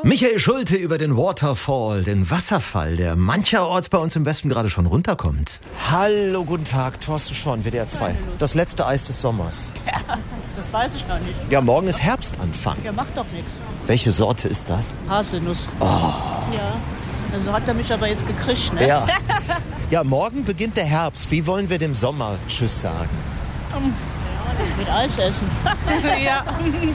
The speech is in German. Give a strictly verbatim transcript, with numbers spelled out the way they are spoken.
Michael Schulte über den Waterfall, den Wasserfall, der mancherorts bei uns im Westen gerade schon runterkommt. Hallo, guten Tag, Thorsten Schorn, W D R zwei. Das letzte Eis des Sommers. Ja, das weiß ich noch nicht. Ja, morgen ist Herbstanfang. Ja, macht doch nichts. Welche Sorte ist das? Haselnuss. Oh. Ja, also hat er mich aber jetzt gekriegt, ne? Ja. Ja, morgen beginnt der Herbst. Wie wollen wir dem Sommer Tschüss sagen? Mit Eis essen. Ja.